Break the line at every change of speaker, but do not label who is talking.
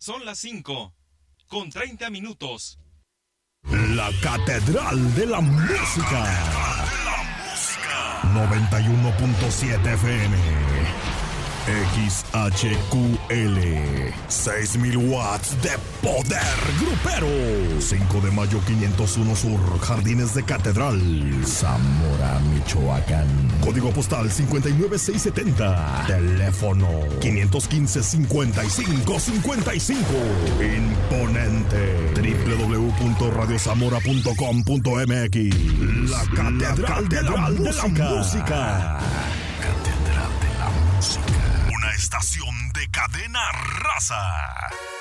Son las 5:30.
La Catedral de la Música. 91.7 FM. XHQL. 6,000 watts de poder grupero. 5 de mayo 501 Sur, Jardines de Catedral, Zamora, Michoacán. Código postal 59670. Teléfono 515-5555. Imponente. www.radiozamora.com.mx. La Catedral de la Música. Catedral de la Música. Una estación de Cadena Raza.